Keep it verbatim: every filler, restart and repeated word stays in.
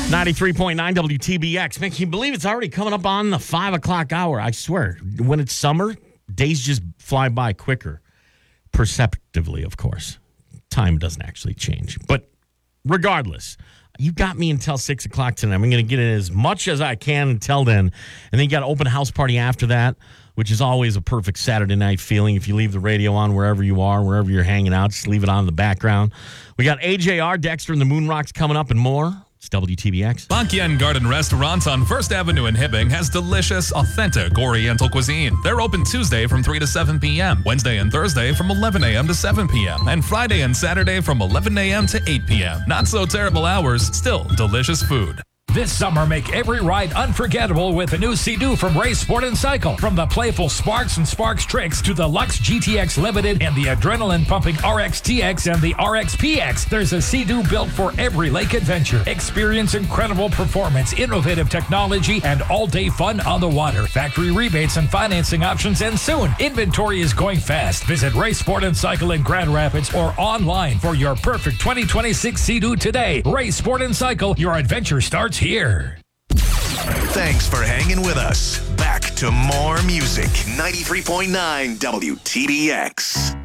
ninety-three point nine W T B X. Man, can you believe it's already coming up on the five o'clock hour? I swear, when it's summer, days just fly by quicker. Perceptively, of course. Time doesn't actually change. But regardless, you got me until six o'clock tonight. I'm going to get in as much as I can until then. And then you got an open house party after that, which is always a perfect Saturday night feeling. If you leave the radio on wherever you are, wherever you're hanging out, just leave it on in the background. We got A J R, Dexter, and the Moon Rocks coming up and more. It's W T B X. Bakian Garden Restaurant on First Avenue in Hibbing has delicious, authentic Oriental cuisine. They're open Tuesday from three to seven p.m., Wednesday and Thursday from eleven a.m. to seven p.m., and Friday and Saturday from eleven a.m. to eight p.m. Not so terrible hours, still delicious food. This summer, make every ride unforgettable with a new Sea-Doo from Ray Sport and Cycle. From the playful Sparks and Sparks Tricks to the Lux G T X Limited and the adrenaline-pumping R X T X and the R X P X, there's a Sea-Doo built for every lake adventure. Experience incredible performance, innovative technology, and all-day fun on the water. Factory rebates and financing options end soon. Inventory is going fast. Visit Ray Sport and Cycle in Grand Rapids or online for your perfect twenty twenty-six Sea-Doo today. Ray Sport and Cycle, your adventure starts here. Thanks for hanging with us. Back to more music. ninety-three point nine W T B X.